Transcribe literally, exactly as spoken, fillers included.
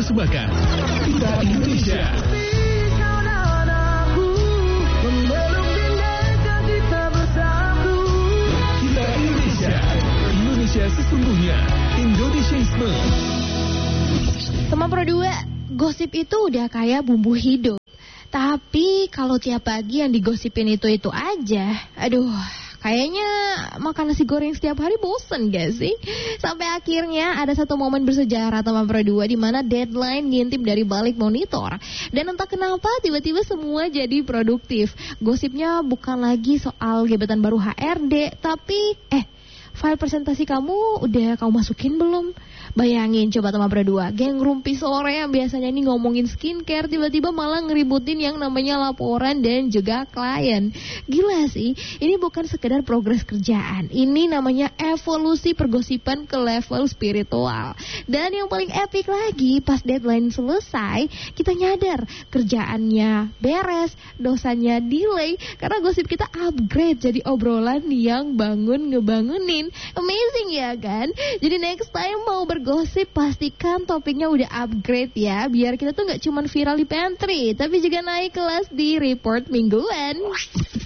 mempersembahkan Kita Indonesia. Kita Indonesia, Indonesia sesungguhnya, Indonesiaisme. Teman Pro dua, gosip itu udah kayak bumbu hidup. Tapi kalau tiap pagi yang digosipin itu-itu aja, aduh, kayaknya makan nasi goreng setiap hari bosen gak sih? Sampai akhirnya ada satu momen bersejarah teman Pro dua di mana Deadline ngintip dari balik monitor. Dan entah kenapa tiba-tiba semua jadi produktif. Gosipnya bukan lagi soal gebetan baru H R D, tapi eh file presentasi kamu udah kamu masukin belum? Bayangin coba teman Pro dua, geng rumpi sore yang biasanya ini ngomongin skincare tiba-tiba malah ngeributin yang namanya laporan dan juga klien. Gila sih, ini bukan sekedar progres kerjaan, ini namanya evolusi pergosipan ke level spiritual. Dan yang paling epic lagi, pas deadline selesai, kita nyadar kerjaannya beres, dosanya delay, karena gosip kita upgrade jadi obrolan yang bangun ngebangunin. Amazing ya kan? Jadi next time mau bergosip pastikan topiknya udah upgrade ya, biar kita tuh gak cuma viral di pantry, tapi juga naik kelas di report mingguan.